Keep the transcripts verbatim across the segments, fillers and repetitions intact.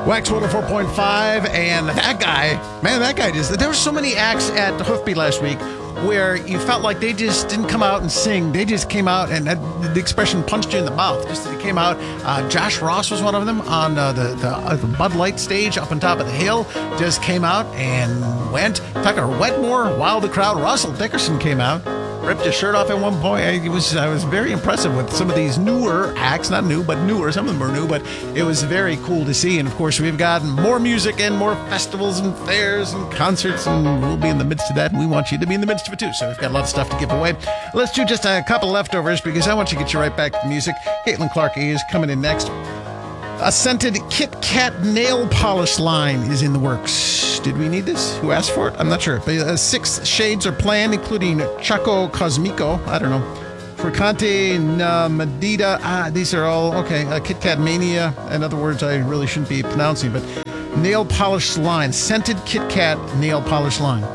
Wax one oh four point five, and that guy, man, that guy just, there were so many acts at Hoofbeat last week where you felt like they just didn't come out and sing. They just came out, and that, the expression punched you in the mouth. Just they came out. Uh, Josh Ross was one of them on uh, the, the, uh, the Bud Light stage up on top of the hill. Just came out and went. Tucker Wetmore, Wild the Crowd. Russell Dickerson came out. Ripped his shirt off at one point. I was I was very impressive with some of these newer acts. Not new, but newer. Some of them were new, but it was very cool to see. And, of course, we've got more music and more festivals and fairs and concerts, and we'll be in the midst of that, and we want you to be in the midst of it, too. So we've got a lot of stuff to give away. Let's do just a couple leftovers because I want to get you right back to music. Caitlin Clark is coming in next. A scented Kit Kat nail polish line is in the works. Did we need this? Who asked for it? I'm not sure. But uh, six shades are planned, including Choco Cosmico. I don't know. Fricante, uh, Medita. Ah, these are all, okay. Uh, Kit Kat Mania. In other words, I really shouldn't be pronouncing, but nail polish line. Scented Kit Kat nail polish line.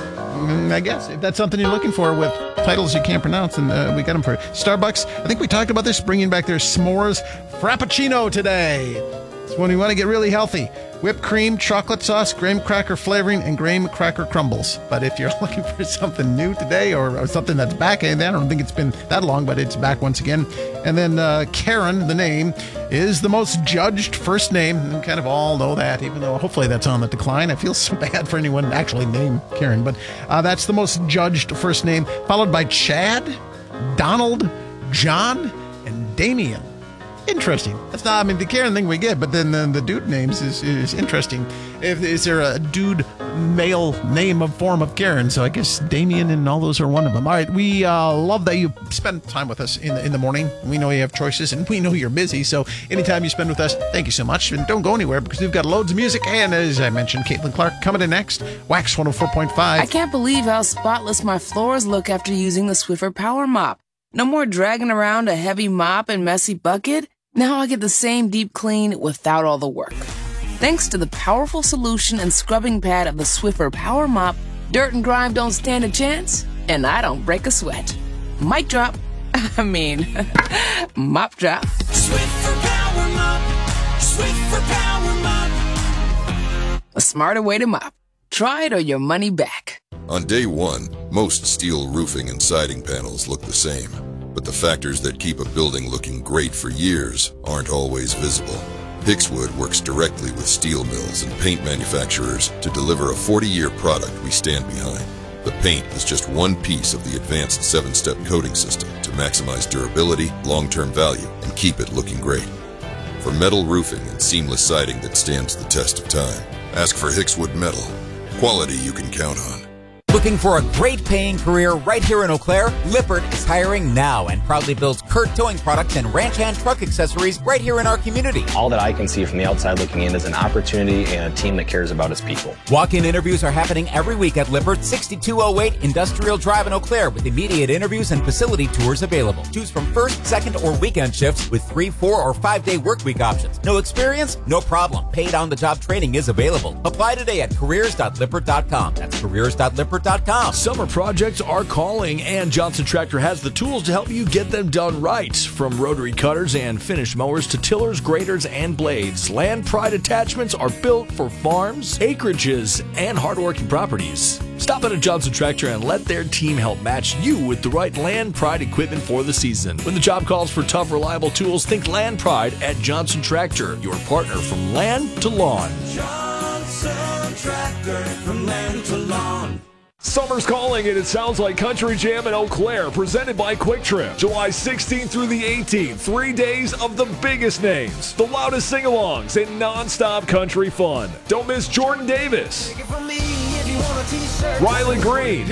Mm, I guess if that's something you're looking for with titles you can't pronounce, and uh, we got them for you. Starbucks, I think we talked about this, bringing back their s'mores Frappuccino today. It's when you want to get really healthy. Whipped cream, chocolate sauce, graham cracker flavoring, and graham cracker crumbles. But if you're looking for something new today or, or something that's back, and I don't think it's been that long, but it's back once again. And then uh, Karen, the name, is the most judged first name. And kind of all know that, even though hopefully that's on the decline. I feel so bad for anyone actually named Karen. But uh, that's the most judged first name, followed by Chad, Donald, John, and Damien. Interesting. That's not, I mean, the Karen thing we get, but then the, the dude names is, is interesting. If, is there a dude male name of form of Karen? So I guess Damien and all those are one of them. All right, we uh, love that you spend time with us in the, in the morning. We know you have choices, and we know you're busy. So anytime you spend with us, thank you so much. And don't go anywhere because we've got loads of music. And as I mentioned, Caitlin Clark coming in next. Wax one oh four point five. I can't believe how spotless my floors look after using the Swiffer Power Mop. No more dragging around a heavy mop and messy bucket. Now I get the same deep clean without all the work. Thanks to the powerful solution and scrubbing pad of the Swiffer Power Mop, dirt and grime don't stand a chance, and I don't break a sweat. Mic drop. I mean, mop drop. Swiffer Power Mop. Swiffer Power Mop. A smarter way to mop. Try it or your money back. On day one, most steel roofing and siding panels look the same. But the factors that keep a building looking great for years aren't always visible. Hixwood works directly with steel mills and paint manufacturers to deliver a forty-year product we stand behind. The paint is just one piece of the advanced seven-step coating system to maximize durability, long-term value, and keep it looking great. For metal roofing and seamless siding that stands the test of time, ask for Hixwood Metal. Quality you can count on. Looking for a great paying career right here in Eau Claire? Lippert is hiring now and proudly builds Kurt towing products and ranch hand truck accessories right here in our community. All that I can see from the outside looking in is an opportunity and a team that cares about its people. Walk-in interviews are happening every week at Lippert, sixty-two oh eight Industrial Drive in Eau Claire, with immediate interviews and facility tours available. Choose from first, second, or weekend shifts with three, four, or five-day work week options. No experience? No problem. Paid on-the-job training is available. Apply today at careers dot lippert dot com. That's careers dot lippert dot com. Summer projects are calling, and Johnson Tractor has the tools to help you get them done right. From rotary cutters and finish mowers to tillers, graders, and blades, Land Pride attachments are built for farms, acreages, and hardworking properties. Stop at a Johnson Tractor and let their team help match you with the right Land Pride equipment for the season. When the job calls for tough, reliable tools, think Land Pride at Johnson Tractor, your partner from land to lawn. Johnson Tractor, from land to lawn. Summer's calling, and it sounds like Country Jam in Eau Claire, presented by Quick Trip. July sixteenth through the eighteenth, three days of the biggest names, the loudest sing-alongs, and non-stop country fun. Don't miss Jordan Davis, Riley Green,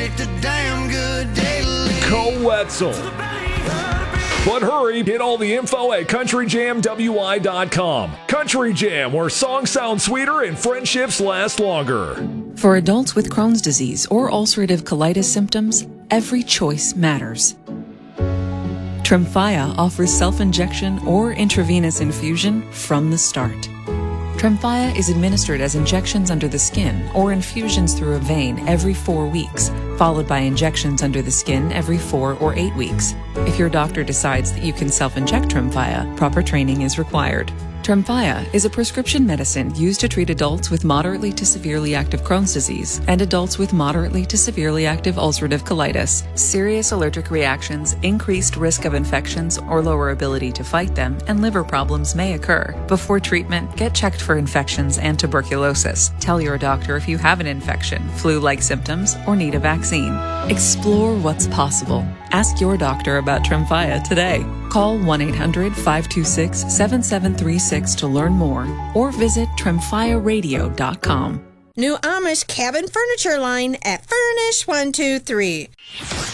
Cole Wetzel. But hurry, get all the info at country jam w i dot com. Country Jam, where songs sound sweeter and friendships last longer. For adults with Crohn's disease or ulcerative colitis symptoms, every choice matters. Tremfya offers self-injection or intravenous infusion from the start. Tremfya is administered as injections under the skin or infusions through a vein every four weeks, followed by injections under the skin every four or eight weeks. If your doctor decides that you can self-inject Tremfya, proper training is required. Tremfya is a prescription medicine used to treat adults with moderately to severely active Crohn's disease and adults with moderately to severely active ulcerative colitis. Serious allergic reactions, increased risk of infections or lower ability to fight them, and liver problems may occur. Before treatment, get checked for infections and tuberculosis. Tell your doctor if you have an infection, flu-like symptoms, or need a vaccine. Explore what's possible. Ask your doctor about Tremfya today. Call one eight hundred five two six seven seven three six to learn more or visit tremfya radio dot com. New Amish cabin furniture line at Furnish one two three.